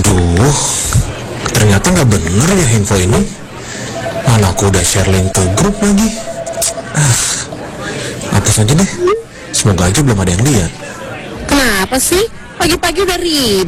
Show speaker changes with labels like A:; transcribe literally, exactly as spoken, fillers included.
A: Aduh, ternyata nggak bener ya info ini. Mana aku udah share link ke grup lagi. Ah, hapus aja deh. Semoga aja belum ada yang lihat.
B: Kenapa sih? Pagi-pagi udah ribut.